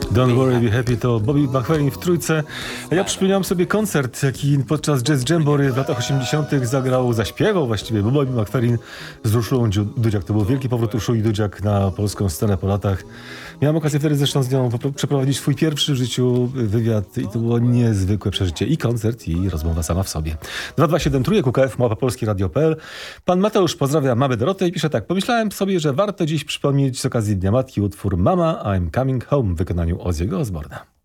Don't Worry, Be Happy to Bobby McFerrin w trójce. A ja przypomniałem sobie koncert, jaki podczas Jazz Jamboree w latach 80. zaśpiewał właściwie Bobby McFerrin z Urszulą Dudziak. To był wielki powrót Urszuli Dudziak na polską scenę po latach. Miałem okazję wtedy zresztą z nią przeprowadzić swój pierwszy w życiu wywiad i to było niezwykłe przeżycie. I koncert, i rozmowa sama w sobie. 227 Trójek, UKF, małpa-polski-radio.pl. Pan Mateusz pozdrawia mamę Dorotę i pisze tak. Pomyślałem sobie, że warto dziś przypomnieć z okazji Dnia Matki utwór Mama, I'm Coming Home w wykonaniu Ozzy'ego Osbourne'a.